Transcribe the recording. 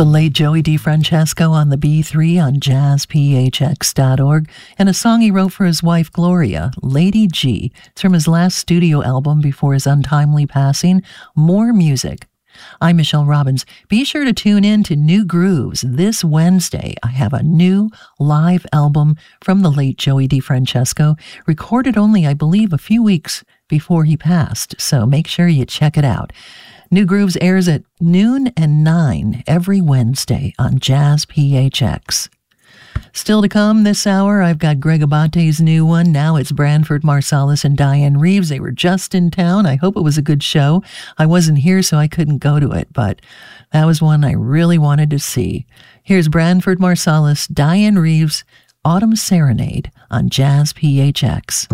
The late Joey DeFrancesco on the B3 on jazzphx.org, and a song he wrote for his wife Gloria, Lady G. It's from his last studio album before his untimely passing, More Music. I'm Michelle Robbins. Be sure to tune in to New Grooves this Wednesday. I have a new live album from the late Joey DeFrancesco, recorded only, I believe, a few weeks before he passed, so make sure you check it out. New Grooves airs at noon and 9 every Wednesday on Jazz PHX. Still to come this hour, I've got Greg Abate's new one. Now it's Branford Marsalis and Diane Reeves. They were just in town. I hope it was a good show. I wasn't here, so I couldn't go to it, but that was one I really wanted to see. Here's Branford Marsalis, Diane Reeves, Autumn Serenade on Jazz PHX.